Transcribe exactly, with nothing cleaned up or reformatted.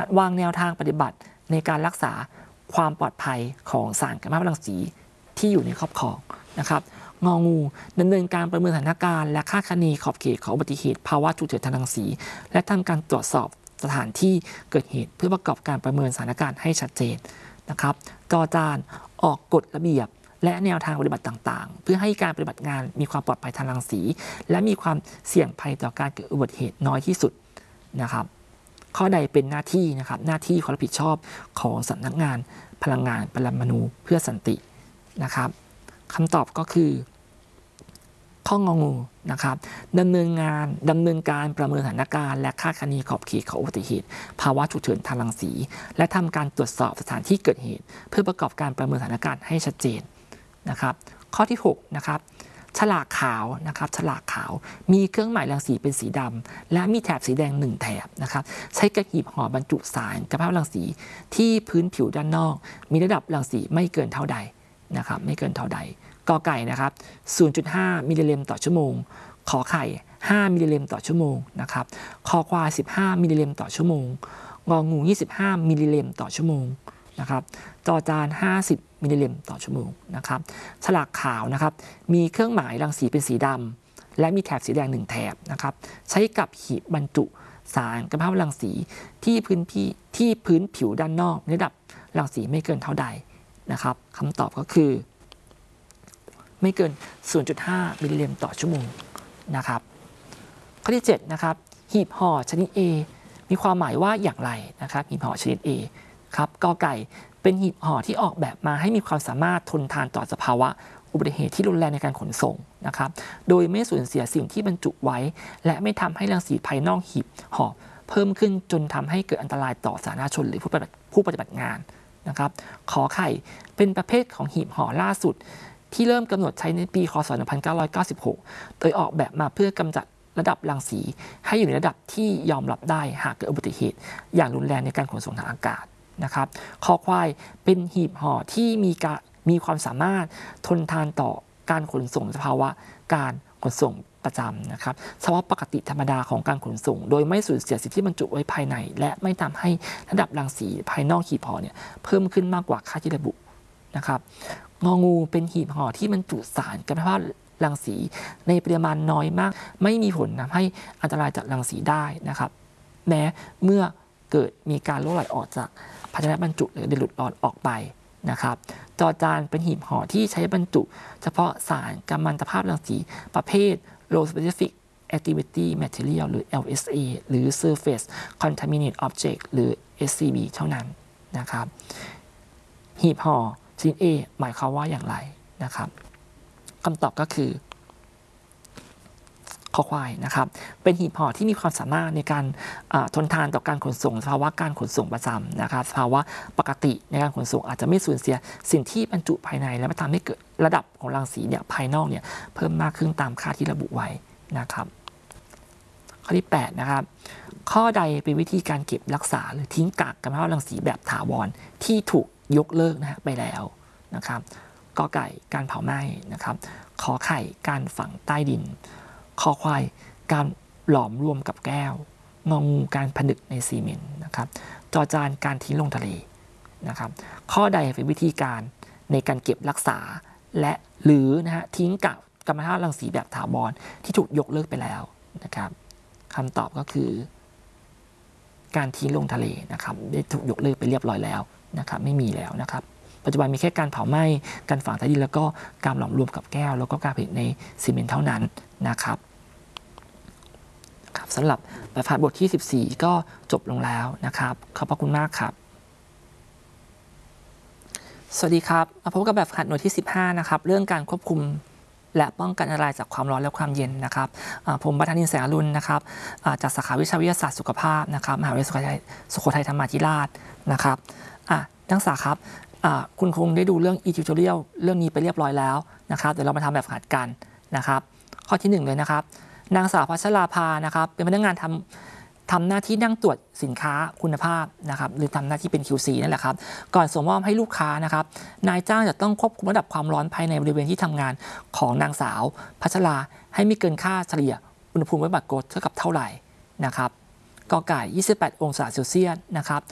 การวางแนวทางปฏิบัติในการรักษาความปลอดภัยของสารกัมมันตรังสีที่อยู่ในครอบครองนะครับงองูดำเนินการประเมินสถานการณ์และคาดคะเนขอบเขตของอุบัติเหตุภาวะฉุกเฉินทางรังสีและทำการตรวจสอบสถานที่เกิดเหตุเพื่อประกอบการประเมินสถานการณ์ให้ชัดเจนนะครับจอจานออกกฎระเบียบและแนวทางปฏิบัติต่างๆเพื่อให้การปฏิบัติงานมีความปลอดภัยทางรังสีและมีความเสี่ยงภัยต่อการเกิดอุบัติเหตุน้อยที่สุดนะครับข้อใดเป็นหน้าที่นะครับหน้าที่ความรับผิดชอบของสำนักงานพลังงานปรมาณูเพื่อสันตินะครับคำตอบก็คือข้ององูนะครับดำเนินงานดำเนินการประเมินสถานการณ์และคาดคะเนขอบเขตของอุบัติเหตุภาวะฉุกเฉินทางรังสีและทำการตรวจสอบสถานที่เกิดเหตุเพื่อประกอบการประเมินสถานการณ์ให้ชัดเจนนะครับข้อที่หกนะครับฉลากขาวนะครับฉลากขาวมีเครื่องหมายรังสีเป็นสีดำและมีแถบสีแดงหนึ่งแถบนะครับใช้กระหีบห่อบรรจุสารกัมมันตรังสีที่พื้นผิวด้านนอกมีระดับรังสีไม่เกินเท่าใดนะครับไม่เกินเท่าใดกอไก่นะครับ ศูนย์จุดห้า มิลลิลิมต่อชั่วโมงขอไข่ห้ามิลลิลิมต่อชั่วโมงนะครับคอควายสิบห้ามิลลิลิมต่อชั่วโมงงองูยี่สิบห้ามิลลิลิมต่อชั่วโมงนะครับจอจานห้าสิบมิลลิลิมต่อชั่วโมงนะครับฉลากขาวนะครับมีเครื่องหมายรังสีเป็นสีดำและมีแถบสีแดงหนึ่งแถบนะครับใช้กับหีบบรรจุสารกัมมันตรังสีที่พื้นที่ที่พื้นผิวด้านนอกระดับรังสีไม่เกินเท่าใดนะครับคำตอบก็คือไม่เกิน ศูนย์จุดห้า มิลลิลิมต่อชั่วโมงนะครับข้อที่เจ็ดนะครับหีบห่อชนิด A มีความหมายว่าอย่างไรนะครับหีบห่อชนิด A ครับกอไก่เป็นหีบห่อที่ออกแบบมาให้มีความสามารถทนทานต่อสภาวะอุบัติเหตุที่รุนแรงในการขนส่งนะครับโดยไม่สูญเสียสิ่งที่บรรจุไว้และไม่ทำให้รังสีภายนอกหีบห่อเพิ่มขึ้นจนทำให้เกิดอันตรายต่อสาธารณชนหรือผู้ปฏิบัติผู้ปฏิบัติงานนะครับขอไข่เป็นประเภทของหีบห่อล่าสุดที่เริ่มกำหนดใช้ในปีค.ศ. หนึ่งพันเก้าร้อยเก้าสิบหกโดยออกแบบมาเพื่อกำจัดระดับรังสีให้อยู่ในระดับที่ยอมรับได้หากเกิดอุบัติเหตุอย่างรุนแรงในการขนส่งทางอากาศนะครับคอควายเป็นหีบห่อที่มีการมีความสามารถทนทานต่อการขนส่งสภาวะการขนส่งประจำนะครับสภาวะปกติธรรมดาของการขนส่งโดยไม่สูญเสียสิ่งที่บรรจุไว้ภายในและไม่ทำให้ระดับรังสีภายนอกหีบห่อเนี่ยเพิ่มขึ้นมากกว่าค่าที่ระบุนะครับงองูเป็นหีบห่อที่บรรจุสารกัมมันตรังสีในปริมาณน้อยมากไม่มีผลทำให้อันตรายจากรังสีได้นะครับแม้เมื่อเกิดมีการรั่วไหลออกจากภาชนะบรรจุหรือเดือดหลุดออกออกไปนะครับจอจานเป็นหีบห่อที่ใช้บรรจุเฉพาะสารกัมมันตภาพรังสีประเภท low specific activity material หรือ แอล เอส เอ หรือ surface contaminated object หรือ เอส ซี บี เท่านั้นนะครับหีบห่อชนิด A หมายความว่าอย่างไรนะครับคำตอบก็คือคอควายนะครับเป็นหีบห่อที่มีความสามารถในการทนทานต่อการขนส่งสภาวะการขนส่งประจำนะครับสภาวะปกติในการขนส่งอาจจะไม่สูญเสียสิ่งที่บรรจุภายในและไม่ทำให้เกิดระดับของรังสีเนี่ยภายนอกเนี่ยเพิ่มมากขึ้นตามค่าที่ระบุไว้นะครับข้อที่แปดนะครับข้อใดเป็นวิธีการเก็บรักษาหรือทิ้งกากกัมมันตรังสีแบบถาวรที่ถูกยกเลิกนะฮะไปแล้วนะครับกอไก่การเผาไหม้นะครับขอไข่การฝังใต้ดินคอควายการหลอมรวมกับแก้วงองูการผนึกในซีเมนต์นะครับจอจานการทิ้งลงทะเลนะครับข้อใดเป็นวิธีการในการเก็บรักษาและหรือนะฮะทิ้งกากกัมมันตรังสีแบบถาวรที่ถูกยกเลิกไปแล้วนะครับคำตอบก็คือการทิ้งลงทะเลนะครับได้ถูกยกเลิกไปเรียบร้อยแล้วนะครับไม่มีแล้วนะครับปัจจุบันมีแค่การเผาไหม้การฝังใต้ดินแล้วก็การหลอมรวมกับแก้วแล้วก็การผลิตในซีเมนต์เท่านั้นนะครับสำหรับแบบฝึกหัดบทที่สิบสี่ก็จบลงแล้วนะครับขอบพระคุณมากครับสวัสดีครับมาพบกับแบบฝึกหัดหน่วยที่สิบห้านะครับเรื่องการควบคุมและป้องกันอันตรายจากความร้อนและความเย็นนะครับผมบัณฑิตแสงอรุณนะครับจากสาขาวิชาวิทยาศาสตร์สุขภาพนะครับมหาวิทยาลัยสุโขทัยธรรมาธิราชนะครับนักศึกษาครับคุณคงได้ดูเรื่อง อี ทิวทอเรียล เรื่องนี้ไปเรียบร้อยแล้วนะครับเดี๋ยวเรามาทำแบบฝึกหัดกันนะครับข้อที่หนึ่งเลยนะครับนางสาวพัชราภานะครับเป็นพนักงานทำทำหน้าที่นั่งตรวจสินค้าคุณภาพนะครับหรือทำหน้าที่เป็น คิว ซี นั่นแหละครับก่อนส่งมอบให้ลูกค้านะครับนายจ้างจะต้องควบคุมระดับความร้อนภายในบริเวณที่ทำงานของนางสาวพัชราให้ไม่เกินค่าเฉลี่ยอุณหภูมิไว้บัตรกดเท่ากับเท่าไหร่นะครับกอไก่ยี่สิบแปดองศาเซลเซียสนะครับ